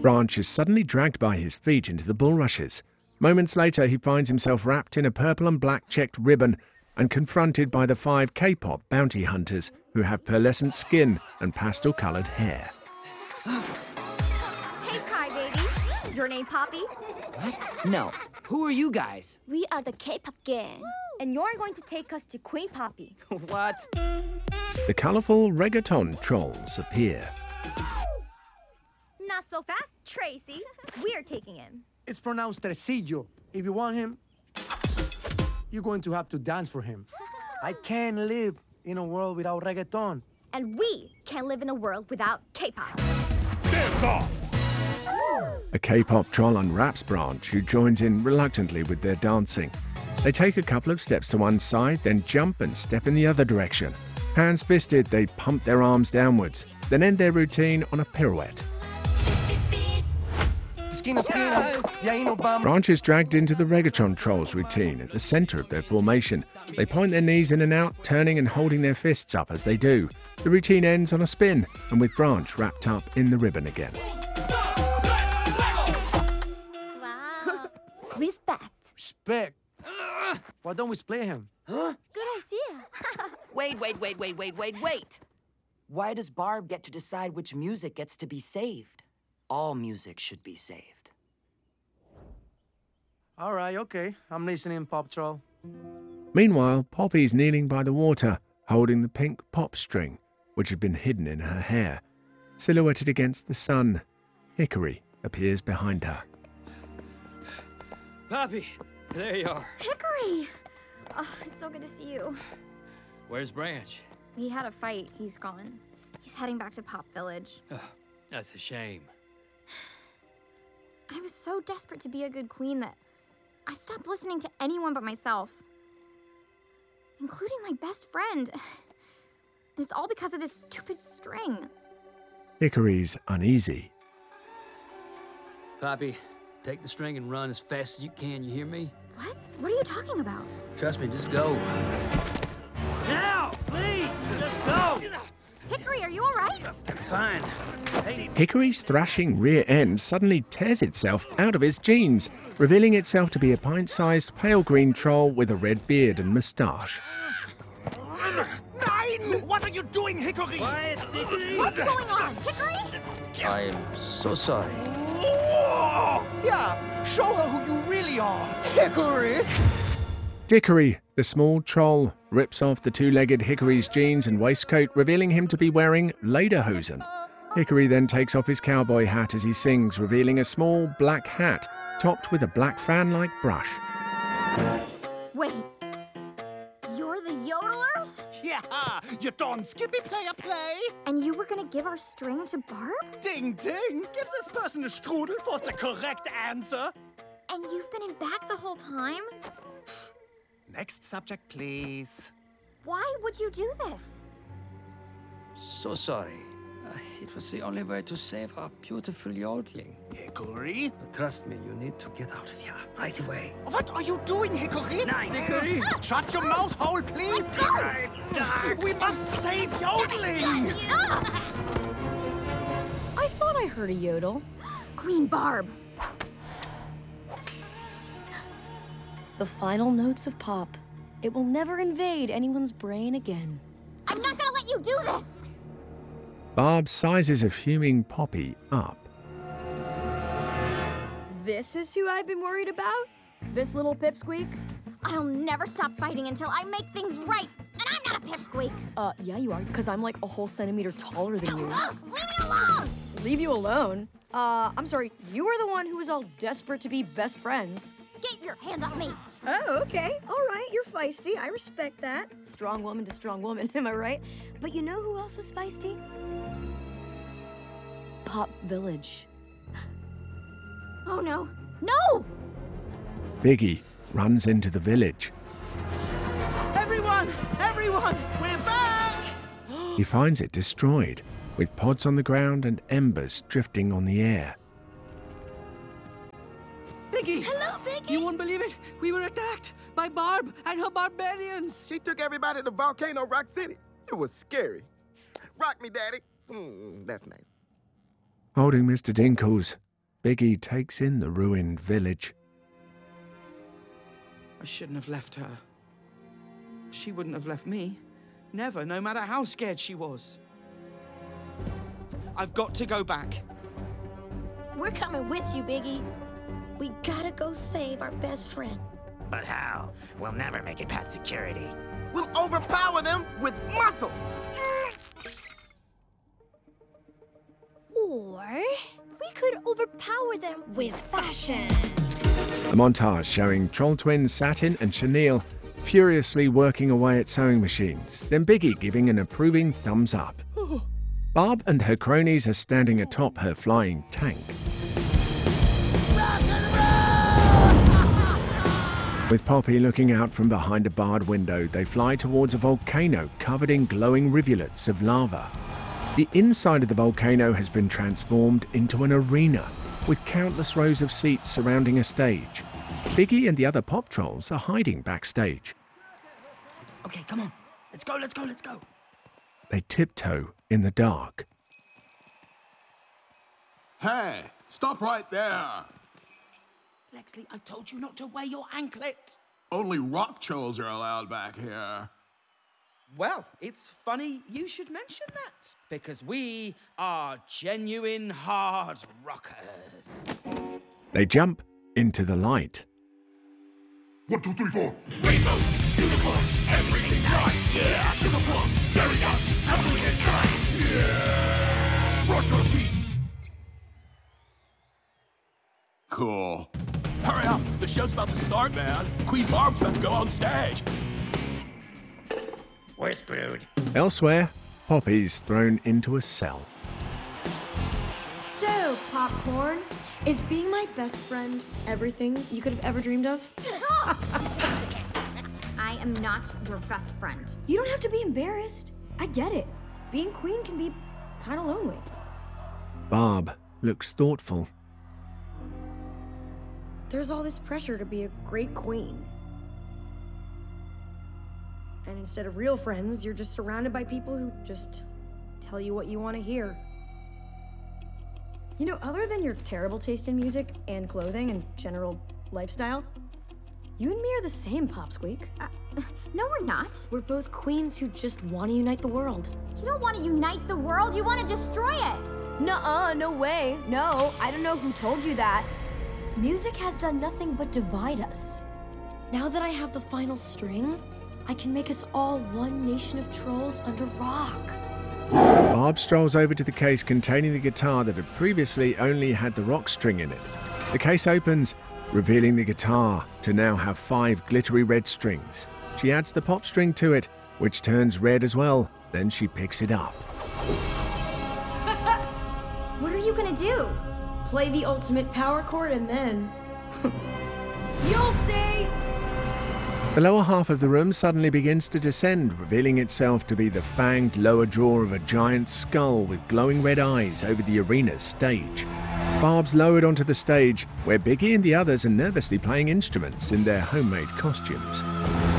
Branch is suddenly dragged by his feet into the bulrushes. Moments later, he finds himself wrapped in a purple and black checked ribbon and confronted by the 5 K-pop bounty hunters who have pearlescent skin and pastel-coloured hair. Hey, Kai, baby. Your name Poppy? What? No. Who are you guys? We are the K-pop gang, and you're going to take us to Queen Poppy. What? The colourful reggaeton trolls appear. Not so fast, Tracy. We're taking him. It's pronounced Tresillo. If you want him, you're going to have to dance for him. I can't live in a world without reggaeton. And we can't live in a world without K-pop. Dance off! A K-pop troll unwraps Branch, who joins in reluctantly with their dancing. They take a couple of steps to one side, then jump and step in the other direction. Hands-fisted, they pump their arms downwards, then end their routine on a pirouette. Branch is dragged into the reggaeton trolls routine at the centre of their formation. They point their knees in and out, turning and holding their fists up as they do. The routine ends on a spin, and with Branch wrapped up in the ribbon again. Wow. Respect. Respect. Why don't we split him? Huh? Good idea. Wait. Why does Barb get to decide which music gets to be saved? All music should be saved. All right, okay. I'm listening, Pop Troll. Meanwhile, Poppy's kneeling by the water, holding the pink pop string, which had been hidden in her hair. Silhouetted against the sun, Hickory appears behind her. Poppy, there you are. Hickory! Oh, it's so good to see you. Where's Branch? We had a fight. He's gone. He's heading back to Pop Village. Oh, that's a shame. I was so desperate to be a good queen that I stopped listening to anyone but myself, including my best friend. And it's all because of this stupid string. Hickory's uneasy. Poppy, take the string and run as fast as you can, you hear me? What? What are you talking about? Trust me, just go. Now, please, just go! Hickory, are you all right? I'm fine. Hey, Hickory's thrashing rear end suddenly tears itself out of his jeans, revealing itself to be a pint-sized pale green troll with a red beard and moustache. Nein! What are you doing, Hickory? quiet, Dickory! What's going on? Hickory? I am so sorry. Yeah, show her who you really are, Hickory! Dickory, the small troll, rips off the two-legged Hickory's jeans and waistcoat, revealing him to be wearing lederhosen. Hickory then takes off his cowboy hat as he sings, revealing a small black hat topped with a black fan-like brush. Wait. You're the yodelers? Yeah, you don't skippy play. And you were gonna give our string to Barb? Ding, ding. Give this person a strudel for the correct answer. And you've been in back the whole time? Next subject, please. Why would you do this? So sorry. It was the only way to save our beautiful yodeling. Hickory? But trust me, you need to get out of here right away. What are you doing, Hickory? Nein, Dickory! Shut your mouth hole, please! We must save yodeling! I thought I heard a yodel. Queen Barb. The final notes of Pop. It will never invade anyone's brain again. I'm not gonna let you do this! Barb sizes a fuming Poppy up. This is who I've been worried about? This little pipsqueak? I'll never stop fighting until I make things right! And I'm not a pipsqueak! Yeah, you are, because I'm like a whole centimeter taller than you. Leave me alone! Leave you alone? I'm sorry, you were the one who was all desperate to be best friends. Get your hands off me! Oh, okay. All right, you're feisty. I respect that. Strong woman to strong woman, am I right? But you know who else was feisty? Pop Village. Oh no! No! Biggie runs into the village. Everyone! We're back! He finds it destroyed, with pods on the ground and embers drifting on the air. Biggie! Hello, Biggie! You won't believe it! We were attacked by Barb and her barbarians! She took everybody to Volcano Rock City. It was scary. Rock me, Daddy. That's nice. Holding Mr. Dinkles, Biggie takes in the ruined village. I shouldn't have left her. She wouldn't have left me. Never, no matter how scared she was. I've got to go back. We're coming with you, Biggie. We gotta go save our best friend. But how? We'll never make it past security. We'll overpower them with muscles. Or we could overpower them with fashion. A montage showing troll twins Satin and Chenille furiously working away at sewing machines, then Biggie giving an approving thumbs up. Barb and her cronies are standing atop her flying tank. With Poppy looking out from behind a barred window, they fly towards a volcano covered in glowing rivulets of lava. The inside of the volcano has been transformed into an arena with countless rows of seats surrounding a stage. Biggie and the other pop trolls are hiding backstage. Okay, come on. Let's go, let's go, let's go. They tiptoe in the dark. Hey, stop right there. Lexley, I told you not to wear your anklet. Only rock trolls are allowed back here. Well, it's funny you should mention that, because we are genuine hard rockers. They jump into the light. 1, 2, 3, 4. Rainbows, unicorns, everything nice. Yeah, sugar plums, very nice, happily at night. Yeah, brush your teeth. Cool. Hurry up, the show's about to start, man. Queen Barb's about to go on stage. We're screwed. Elsewhere, Poppy's thrown into a cell. So, Popcorn, is being my best friend everything you could have ever dreamed of? I am not your best friend. You don't have to be embarrassed. I get it. Being queen can be kind of lonely. Barb looks thoughtful. There's all this pressure to be a great queen. And instead of real friends, you're just surrounded by people who just tell you what you want to hear. You know, other than your terrible taste in music and clothing and general lifestyle, you and me are the same, Popsqueak. No, we're not. We're both queens who just want to unite the world. You don't want to unite the world, you want to destroy it. Nuh-uh, no way. No, I don't know who told you that. Music has done nothing but divide us. Now that I have the final string, I can make us all one nation of trolls under rock. Barb strolls over to the case containing the guitar that had previously only had the rock string in it. The case opens, revealing the guitar to now have 5 glittery red strings. She adds the pop string to it, which turns red as well. Then she picks it up. What are you gonna do? Play the ultimate power chord and then... You'll see! The lower half of the room suddenly begins to descend, revealing itself to be the fanged lower jaw of a giant skull with glowing red eyes over the arena's stage. Barb's lowered onto the stage, where Biggie and the others are nervously playing instruments in their homemade costumes.